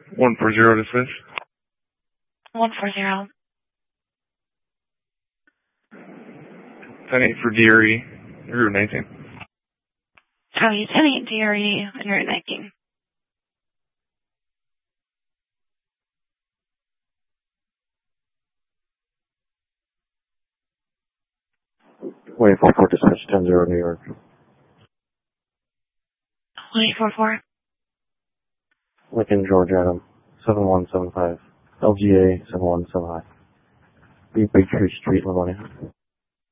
140 dismiss. 140. 10-8 for DRE, Route 19. Copy, 10-8 DRE, and Route 19. Wait for dispatch 10-0 New York. 1844. Lincoln, George Adam, 7175. LGA 7175. Big Tree Street, Livonia.